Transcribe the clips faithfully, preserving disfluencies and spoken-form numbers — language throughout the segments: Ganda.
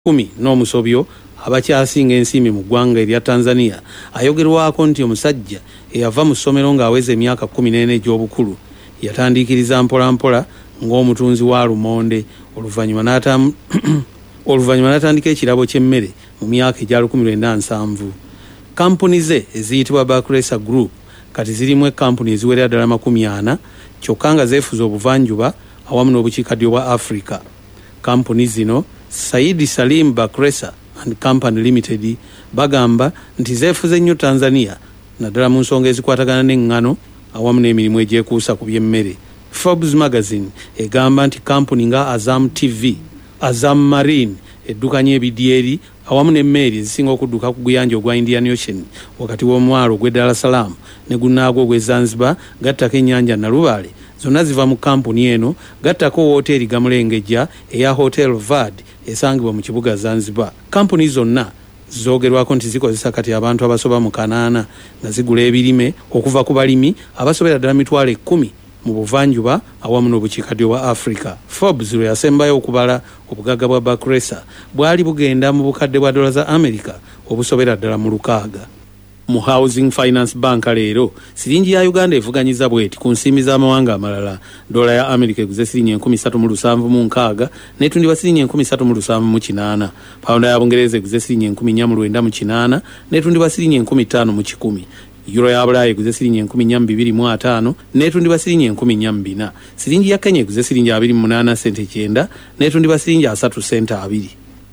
kumi n'omusobyo abakyasinga ensimbi mu ggwanga erya Tanzania ayogerwako nti omusajja eyava mu ssomero ng'aweza emyaka kumi n'ena egy'obukulu yatandikiriza mpola mpola ng'omutunzi wa lumonde oluvannyuma n'atamu oluvannyuma n'atandika ekirabo ky'emmere mu myaka egya lukumi lwenda nsanvu. Kampuni ze eziyitibwa Bakresa Group kati zirimu ekkampuni eziwerera ddala makumi ana kyokka nga zeefuza obuvanjuba awamu n'obukiikaddyo bwa Africa. Kampuni zino Saidi Salim Bakresa and Company Limited bagamba nti zeefuze nnyo Tanzania naddala mu nsonga ezikwatagana n'eŋŋano awamu n'emirimu egyekuusa ku by'emmere. Forbes Magazine egamba nti kampuni nga Azam T V, Azam Marine eddukanya ebidyeri awamu n'emmeeri ezisinga okudduka ku guyanja ogwa Indian Ocean wakati w'omwalo gw'e Dar es Salaam ne gunnaagwo ogw'e Zanzibar gattako ennyanja Nalubaale zonna ziva mu kampuni eno, gattako wooteeri Gamulengejja eya Hotel Vard esangibwa mu kibuga Zanzibar. Kampuni zonna zoogerwako nti zikozesa kati abantu abasoba mu kanaana nga zigula ebirime okuva ku balimi abasobera ddala mitwalo ekkumi mu buvanjuba awamu n'obukiikaddyo bwa Africa. Forbes lwe yasembayo okubala obugagga bwa Bakresa bwali bugenda mu bukadde bwa dola za America obusobera ddala mu lukaaga. Mu Housing Finance Bank leero siringi ya Uganda evuganyiza bweti ku nsimbi z'amawanga amalala. Dola ya America eguze siringi enkumi ssatu mu lusanvu mu nkaaga n'etundibwa siringi enkumi ssatu mu lusanvu mu kinaana. Pawunda ya Bungereza eguze siringi enkumi nnya mu lwenda mu kinaana n'etundibwa siringi enkumi ttaano mu kikumi. Euro ya Bulaaya eguze siringi enkumi nnya mu bibiri mu ataano n'etundibwa siringi enkumi nnya mu bina. Siringi ya Kenya eguze siringi abiri mu munaana sente kyenda n'etundibwa siringi asatu sente abiri.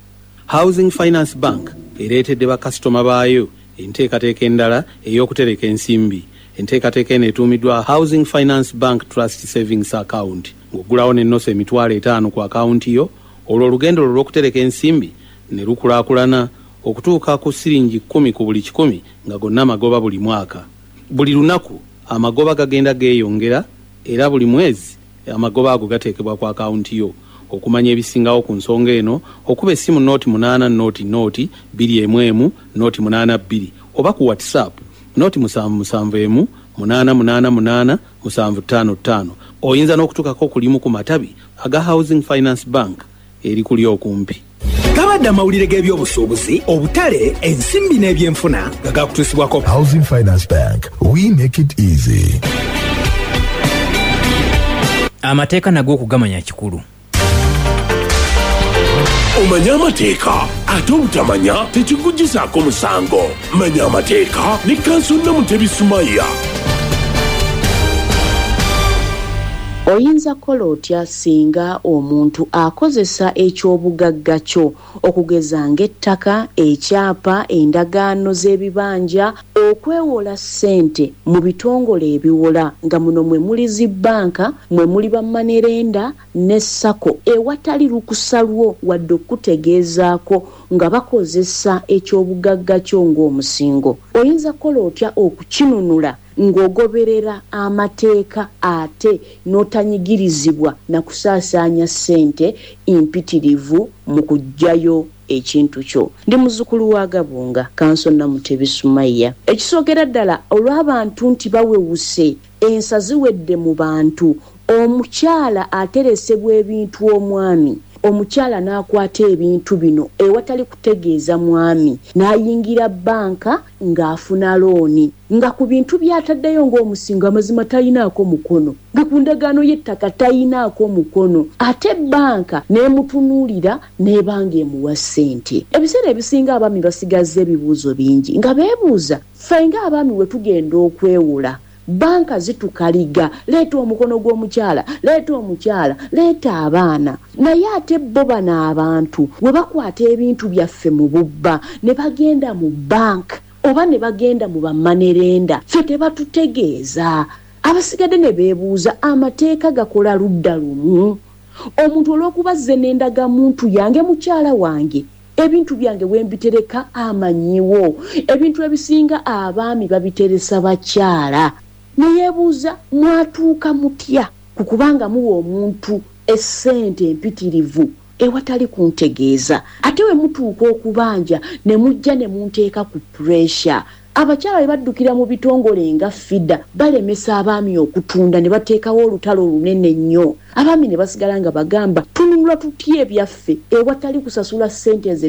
Housing Finance Bank ereetedde bakasitoma baayo enteekateeka endala ey'okutereka ensimbi. Enteekateeka eno etuumiddwa Housing Finance Bank Trust Savings Account. Ng'oggulawo n'ennoso emitwalo etaano ku akawunti yo, olwo olugendo lwo lw'okutereka ensimbi ne lukulaakulana okutuuka ku siringi kkumi ku buli kikumi nga gonna amagoba buli mwaka. Buli lunaku amagoba gagenda geeyongera era buli mwezi amagoba ago gateekebwa ku akawunti yo. Okumanya ebisingawo ku nsonga eno okuba essimu nooti munaana nooti nooti bbiri emu emu nooti munaana bbiri oba ku WhatsApp nooti musanvu musanvu emu munaana munaana munaana musanvu ttaano ttaano. Oyinza n'okutuukako kulimu ku matabi aga Housing Finance Bank eri kuli okumpi. Gabadde amawulire g'ebyobusuubuzi, obutale, ensimbi n'ebyenfuna nga gakutuusibwako Housing Finance Bank. We make it easy. Amateeka nago okugamanya kikulu. Omanya amateeka ate obutamanya tekikuggyisaako musango. Manya amateeka ne Kansonna Mutebi Sumaya. Oyinza kola otya singa omuntu akozesa ekyobugagga kyo okugeza ng'ettaka, ekyapa, endagaano z'ebibanja okwewola ssente mu bitongole ebiwola nga muno mwe muli zi bbanka, mwe muli bammanerenda ne ssako ewatali lukusa lwo wadde okutegeezaako nga bakozesa ekyobugagga kyo ng'omusingo. Oyinza kola otya okukinunula ng'ogoberera amateeka ate n'otanyigirizibwa na kusaasaanya ssente impitirivu mu kuggyayo ekintu kyo. Ndi muzzukulu wa Gabunga, Kansonna Mutebi Sumaya. Ekisookera ddala olw'abantu nti bawewuse, ensa ziwedde mu bantu, omukyala ateresebwa ebintu omwami, omukyala n'akwata ebintu bino ewatali kutegeeza mwami n'ayingira bbanka ng'afuna looni nga ku bintu by'ataddeyo ng'omusingo amazima talinaako mukono, nga ku ndagaano y'ettaka talinaako mukono, ate bbanka n'emutunuulira n'ebanga emuwa ssente. Ebiseera ebisinga abaami basigaza ebibuuzo bingi nga beebuuza, ffe ng'abaami we tugenda okwewola banka zitukaliga, leeta omukono gw'omukyala, leeta omukyala, leeta abaana. Naye ate bo bano abantu we bakwata ebintu byaffe mu bubba ne bagenda mu bank oba ne bagenda mu bammanerenda, ffe tebatutegeeza. Abasigadde ne beebuuza amateeka gakola ludda lumu. Omuntu olw'okuba zze n'endagamuntu yange mukyala wange, ebintu byange wembitereka amanyiwo, ebintu ebisinga abaami babiteresa bakyala. Neyebuuza mwatuuka mutya ku kubanga muwa omuntu essente empitirivu ewatali kuntegeeza, ate we mutuuka okubanja ne mujja ne munteeka ku pressure abakyala baddukira mu bitongole nga fida balemesa abaami okutunda ne bateekawo olutalo olunene nnyo abaami ne basigala nga bagamba tununula tutya ebyaffe ewatali kusasula ssente